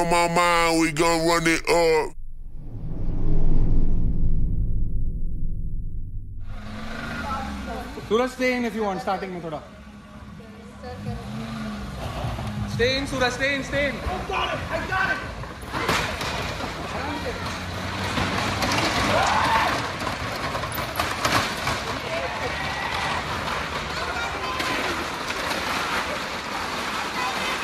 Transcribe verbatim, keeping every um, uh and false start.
on my mind, we gon' run it up. Suraj, stay in if you want, starting mein thoda. Stay in, Suraj, stay in, stay in. I got it, I got it!